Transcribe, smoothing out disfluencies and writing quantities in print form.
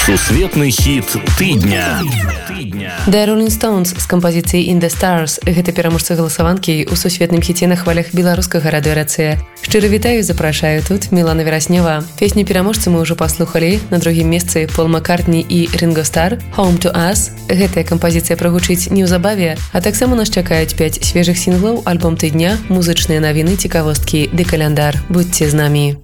Сусветны хіт тыдня. The Rolling Stones з кампазіцыяй In the Stars. Гэта пераможца галасаванкі ў сусветным хіце на хвалях беларускага радыёрацыя. Шчыра вітаю, запрашаю тут Мілана Вераснева. Песню пераможцы мы ўжо паслухалі. На другім месцы Пол Маккартні і Ринго Стар. Home to Us. Гэтая кампазіцыя прагучыць неўзабаве, а таксама нас чакаюць 5 свежых сінглаў, альбом тыдня, музычныя навіны, цікавосткі ды каляндар. Будьце з намі.